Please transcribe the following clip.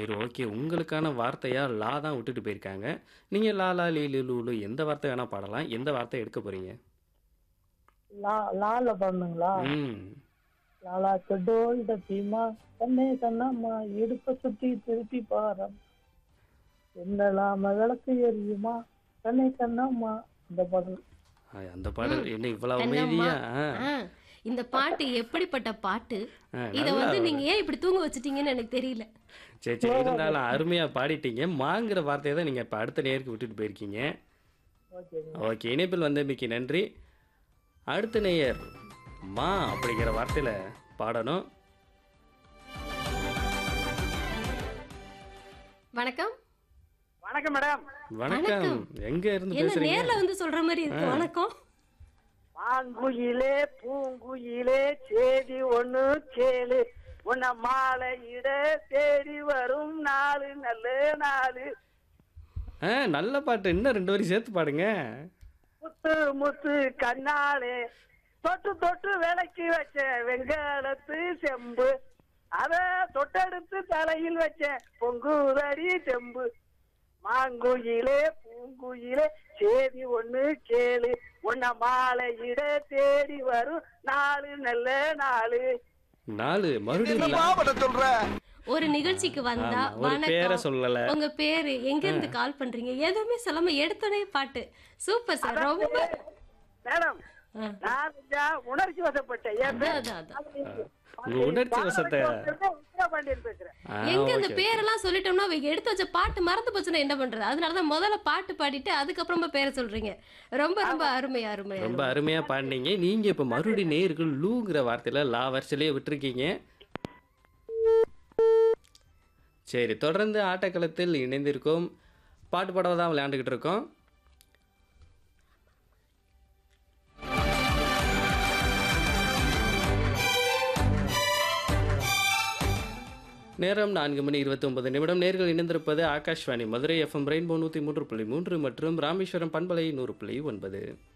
சரி, ஓகே. உங்களுக்கான வார்த்தையா லா தான் விட்டுட்டு போயிருக்காங்க. நீங்க லா, லா, லீ, லீ, லூ, லூ எந்த வார்த்தை வேணா பாடலாம். எந்த வார்த்தை எடுக்க போறீங்க? லால பாடணுங்களா? ம். லாலா டோல் தீமா கண்ணே கண்ணம்மா இடுப்ப சுத்தி திருப்பி பாரம் என்னலாம விளக்கு எரியுமா கண்ணே கண்ணம்மா இந்த பாடல். அந்த பாடல் ம். என்ன இவ்வளவு கண்ணம்மா. அமைதியா? ஆ. இந்த பாட்டு எப்படிப்பட்ட பாட்டு? இத நல்லா வந்து நீங்க ஏன் இப்படி தூங்க வச்சுட்டீங்கன்னு எனக்கு தெரியல. சரி, சரி. இருந்தாலும் அருமையா பாடிட்டீங்க. மாங்கிற வார்த்தைய தான் நீங்க இப்ப அடுத்த நேயருக்கு விட்டுட்டு போயிருக்கீங்க. ஓகேங்க. ஓகே. இணைப்பில் வந்தமைக்கு நன்றி. அடுத்த நேயர் மா அப்படிங்கிற வார்த்தையில பாடணும். வணக்கம். வணக்கம் மேடம். வணக்கம். வணக்கம். எங்க இருந்து என்ன பேசுறீங்க? நேர்ல வந்து சொல்ற மாதிரி இருக்கு. வணக்கம். மாங்குயிலே பூங்குயிலே சேதி ஒண்ணு கேளு உன்னை மாலையிட தேடி வரும் நாலு நல்ல நாலு நல்ல பாட்டு. இன்னும் 2 வரி சேர்த்து பாடுங்க. முத்து முத்து கண்ணாலே தொட்டு தொட்டு விளக்கி வச்ச வெங்காலத்து செம்பு அத தொட்டெடுத்து தலையில் வச்ச பொங்குதடி செம்பு மாங்குயிலே பூங்குயிலே சேதி ஒண்ணு கேளு உன்னை மாலையிட தேடி வரும் நாலு நல்ல நாலு 4 மறுபடியும் ஒரு நிகழ்ச்சிக்கு வந்தா ஆமா, ஒரு பேரை வணக்கம். சொல்லல. உங்க பேரு எங்க இருந்து கால் பண்றீங்க? எதுவுமே சொல்லாம எடுத்தோடனே பாட்டு. Super sir. ரொம்ப மேடம் ஆ. நான் கொஞ்சம் உணர்ச்சி வசப்பட்டேன் என் பேர் அதான், அதான். உங்க உணர்ச்சி வசத்தை பாண்டியன் பேசுறேன். எங்க இந்த ஓகே. பேரெல்லாம் சொல்லிட்டோம்னா அவங்க எடுத்து வச்ச பாட்டு மறந்து போச்சுன்னா என்ன பண்றது? அதனாலதான் முதல்ல பாட்டு பாடிட்டு அதுக்கப்புறமா பேரை சொல்றீங்க. ரொம்ப ரொம்ப அருமை அருமை ரொம்ப அருமை. அருமையா பாடினீங்க. நீங்க இப்ப மறுபடியும் நேயர்கள் லூங்கிற வார்த்தையில லா வரிசையிலேயே விட்டுருக்கீங்க. சரி, தொடர்ந்து ஆட்டக்களத்தில் இணைந்திருக்கோம். பாட்டு பாடவ தான் விளையாண்டுக்கிட்டு இருக்கோம். நேரம் 4:29 நேர்கள் இணைந்திருப்பது ஆகாஷ்வாணி மதுரை எஃப்எம் ரெயின்போ 103.3 மற்றும் ராமேஸ்வரம் பண்பலை 100.9.